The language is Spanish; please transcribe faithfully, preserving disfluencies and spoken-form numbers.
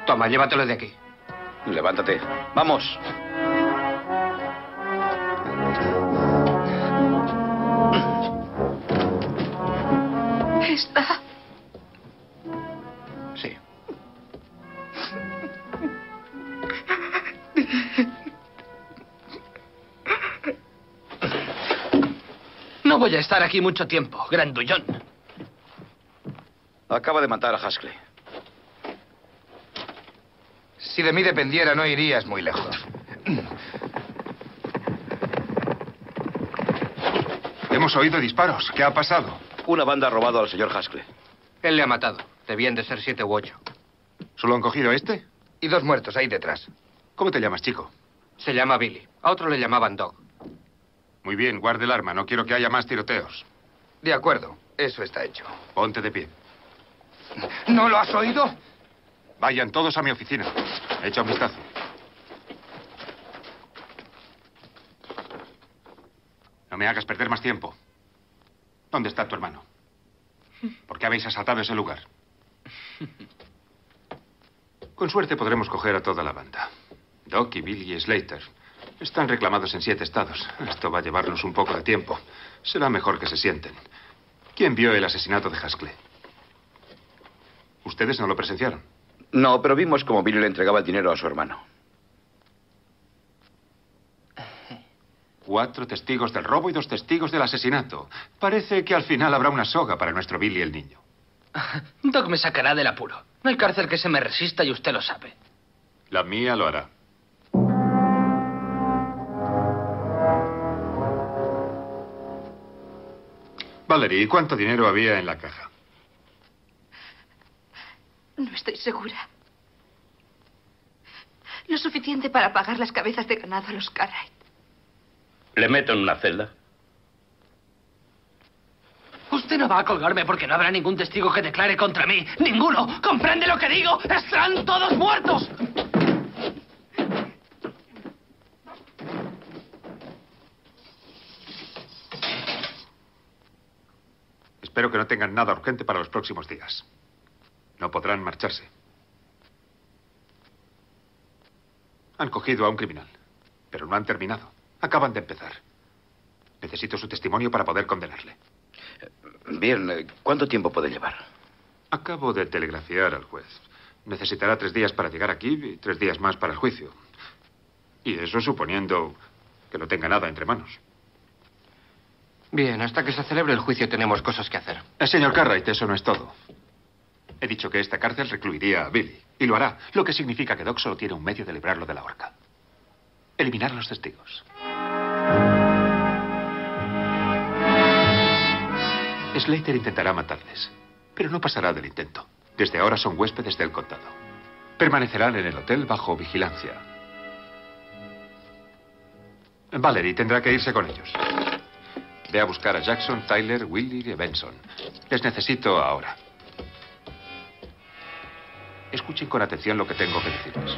Toma, llévatelo de aquí. Levántate. ¡Vamos! ¿Está? Sí. No voy a estar aquí mucho tiempo, grandullón. Acaba de matar a Haskell. Si de mí dependiera, no irías muy lejos. Hemos oído disparos. ¿Qué ha pasado? Una banda ha robado al señor Haskell. Él le ha matado. Debían de ser siete u ocho. ¿Solo han cogido este? Y dos muertos ahí detrás. ¿Cómo te llamas, chico? Se llama Billy. A otro le llamaban Dog. Muy bien, guarde el arma. No quiero que haya más tiroteos. De acuerdo. Eso está hecho. Ponte de pie. ¿No lo has oído? Vayan todos a mi oficina. Echa un vistazo. No me hagas perder más tiempo. ¿Dónde está tu hermano? ¿Por qué habéis asaltado ese lugar? Con suerte podremos coger a toda la banda. Doc y Billy y Slater están reclamados en siete estados. Esto va a llevarnos un poco de tiempo. Será mejor que se sienten. ¿Quién vio el asesinato de Haskell? ¿Ustedes no lo presenciaron? No, pero vimos cómo Billy le entregaba el dinero a su hermano. Cuatro testigos del robo y dos testigos del asesinato. Parece que al final habrá una soga para nuestro Billy el niño. Doc me sacará del apuro. No hay cárcel que se me resista y usted lo sabe. La mía lo hará. Valerie, ¿cuánto dinero había en la caja? No estoy segura. Lo suficiente para pagar las cabezas de ganado a los Cartwright. ¿Le meto en una celda? Usted no va a colgarme porque no habrá ningún testigo que declare contra mí. ¡Ninguno! ¿Comprende lo que digo? ¡Están todos muertos! Espero que no tengan nada urgente para los próximos días. No podrán marcharse. Han cogido a un criminal, pero no han terminado. Acaban de empezar. Necesito su testimonio para poder condenarle. Bien, ¿cuánto tiempo puede llevar? Acabo de telegrafiar al juez. Necesitará tres días para llegar aquí y tres días más para el juicio. Y eso suponiendo que no tenga nada entre manos. Bien, hasta que se celebre el juicio tenemos cosas que hacer. Eh, señor Cartwright, eso no es todo. He dicho que esta cárcel recluiría a Billy. Y lo hará, lo que significa que Doc solo tiene un medio de librarlo de la horca. Eliminar a los testigos. Slater intentará matarles, pero no pasará del intento. Desde ahora son huéspedes del condado. Permanecerán en el hotel bajo vigilancia. Valerie tendrá que irse con ellos. Ve a buscar a Jackson, Tyler, Willie y Benson. Les necesito ahora. Escuchen con atención lo que tengo que decirles.